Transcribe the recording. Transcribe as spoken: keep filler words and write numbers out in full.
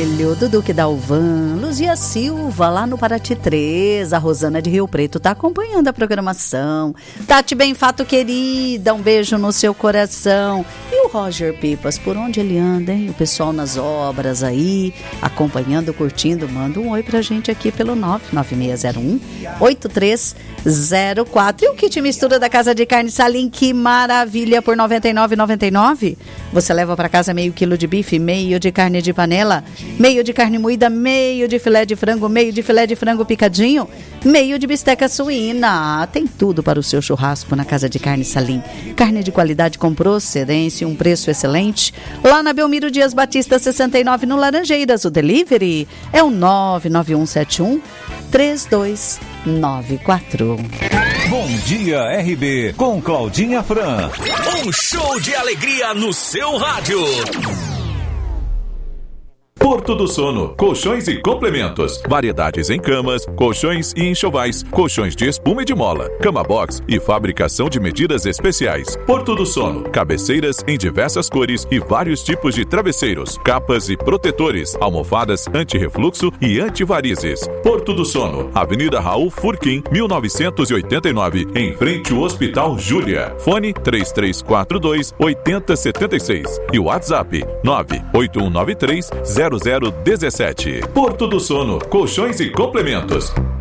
Coelho, do Duque Dalvan, Luzia Silva, lá no Paraty três, a Rosana de Rio Preto tá acompanhando a programação. Tati Benfato, querida, um beijo no seu coração. E o Roger Pipas, por onde ele anda, hein? O pessoal nas obras aí, acompanhando, curtindo, manda um oi pra gente aqui pelo nove nove seis zero um oito três zero quatro. E o kit mistura da Casa de Carne Salim, que maravilha, por noventa e nove reais e noventa e nove centavos. Você leva para casa meio quilo de bife, meio de carne de panela, meio de carne moída, meio de filé de frango, meio de filé de frango picadinho, meio de bisteca suína. Tem tudo para o seu churrasco na Casa de Carne Salim. Carne de qualidade com procedência e um preço excelente. Lá na Belmiro Dias Batista sessenta e nove, no Laranjeiras. O delivery é o nove nove um sete um três dois nove quatro. Bom dia, R B, com Claudinha Fran. Um show de alegria no seu rádio. Porto do Sono, colchões e complementos, variedades em camas, colchões e enxovais, colchões de espuma e de mola, cama box e fabricação de medidas especiais. Porto do Sono, cabeceiras em diversas cores e vários tipos de travesseiros, capas e protetores, almofadas anti-refluxo e anti-varizes. Porto do Sono, Avenida Raul Furquim, mil novecentos e oitenta e nove, em frente ao Hospital Júlia. Fone três três quatro dois oito zero sete seis e o WhatsApp nove oito um nove três zero zero um sete. Porto do Sono, colchões e complementos.